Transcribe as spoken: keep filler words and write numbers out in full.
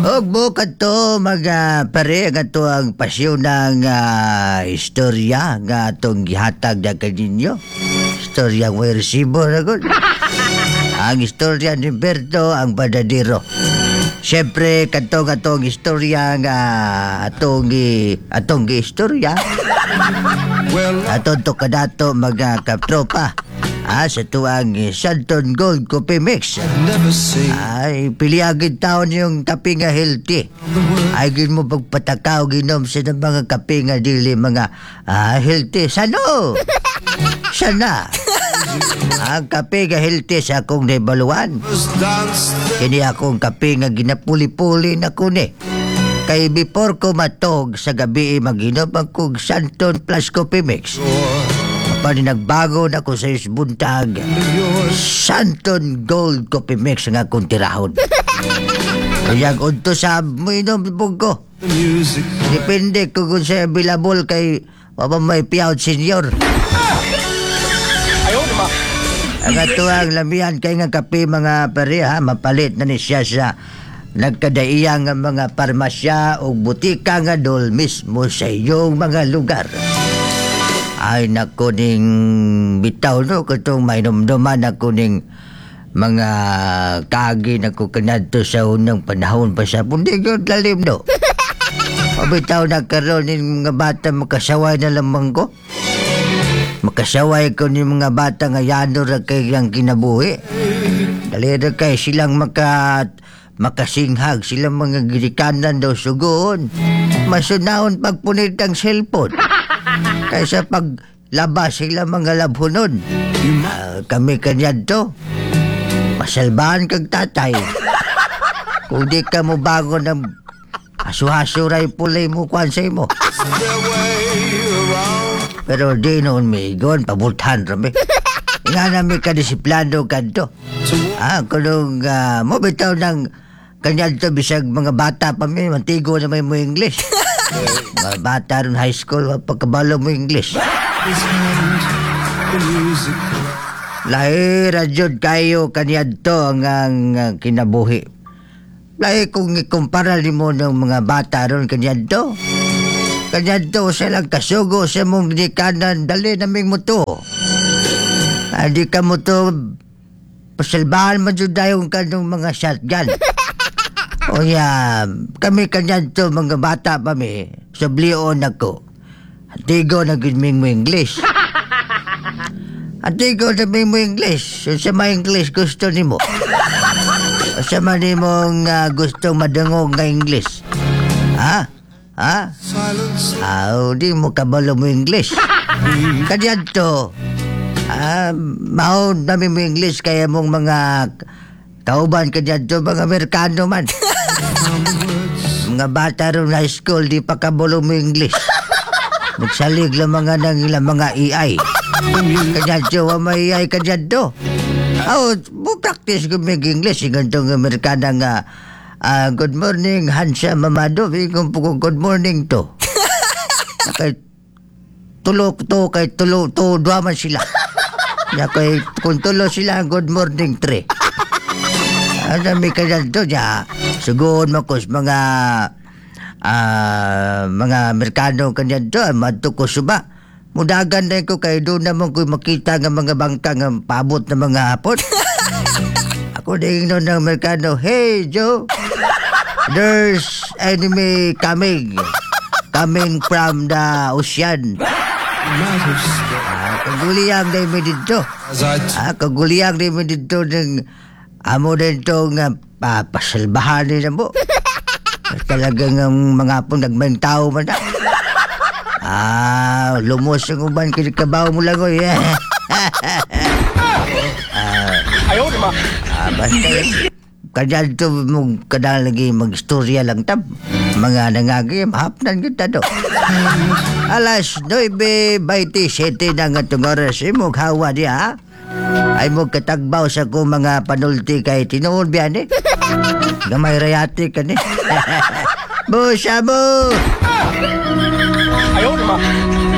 Hugbo ka to mga pare nga to ang pasyon ng uh, istorya nga itong gihatag na kaninyo. Istorya ng may resibo na gud. Ang istorya ni Berto ang badadiro. Siyempre katong atong istorya nga atong gi atong gi istorya. Atong to kadato mga katropa. Ah, sa tuwang eh, Santon Gold Coffee Mix. Ay, piliagin taon yung kape nga healthy. Ay, gin mo pagpatakaw ginom sa ng mga kape nga dili mga ah, healthy. Sano? Sana. Ang kape nga healthy sa akong naibaluan. Kini akong kape nga ginapuli-puli na kuni. Kay before ko matog sa gabi maginom ang kong Santon Plus Coffee Mix. Kapag nagbago na ko sa isbuntag, Santon Gold Coffee Mix nga akong tirahon. Kaya unto sa mo inom ko. Depende ko kung sa available kay wapa may piyaw senior. Ang ato ang lamihan kay nga kape mga pare ha, mapalit na ni siya sa nagkadaiyang nga mga parmasya o butika nga dol mismo sa iyong mga lugar. Ay naku ning bitaw no katong mainumduman ako ning mga kagi na ko kanadto sa unang panahon pa sa pundi yun lalim no. Mabitaw na karon ning mga bata makasaway na lamang ko. Makasaway ko ni mga bata nga yano ra kay ang kinabuhi. Dali ra kay silang maka makasinghag silang mga girikanan daw sugoon. Masunahon pagpunit ang cellphone. Kaysa paglabas sila mga labhunon. Uh, kami kanyan to. Masalbahan kag tatay. Kung di ka mo bago ng asu-asuray pulay mo kwansay mo. Pero di noon may igon, pabultan rami. Nga namin kadisiplado kanto. Ah, kulong uh, mo bitaw ng kanyan to bisag mga bata pa may mantigo na may mo English. Mga bata rin high school, pagkabalo mo English. Lahi, radyod kayo kanyan to ang, ang uh, kinabuhi. Lahi, kung ikumpara mo ng mga bata rin kanyan to. Kanyan to, silang kasugo sa mong dikanan, dali naming mo to. Hindi ka mo to, pasalbahan mo dyan dayong kanong mga shotgun. O ya, kami kanyan to mga bata pa mi. Sablion ako. Atigo na gudming mo English. Atigo na mo English. Sa mga English gusto ni mo. Sa mga mong uh, gustong madungog nga English. Ha? Ha? Ah, di mo kabalo mo English. Kanyan to. Ah, mahon namin mo English kaya mong mga kauban kanyan to mga Amerikano man. Mga bata rin high school, di pa kabulo mo English. Magsalig lang mga nang ilang mga A I. Kanyan to, may A I kanyan to. Oh, mo practice ko mag English. Gantong Amerikana nga, uh, good morning, Hansa Mamado. Kung po good morning to. Kay tulo to, kay tulo to, duwaman sila. Kay kung tulo sila, good morning, tre. Ano may kanyan to niya? Sugoon mo ko mga uh, mga Amerikano kanyan to. Madto ko suba. Mudagan na ko kay doon naman ko makita ng mga bangka ng paabot ng mga hapon. Ako din noon ng Amerikano. Hey Joe, there's enemy coming. Coming from the ocean. Ah, kaguliyang na yung dito. Ah, kaguliyang na yung dito ng amo din ito nga uh, pasalbahan nila mo. Talagang um, mga pong nagmayang tao man na. Ah, lumos ang uban kinikabaw mo lang o. Yeah. ah, Ayaw naman. Ah, basta yun. Kanya ito mong kadang lagi mag-istorya lang tab. Mga nangagi, mahapnan kita do. Alas nueve twenty-seven na nga itong oras. Imog hawa niya ha. Ay mo katagbaw sa ko mga panulti kay tinuod biyan eh. Gamay rayati ka ni. Busa mo! Ayaw naman.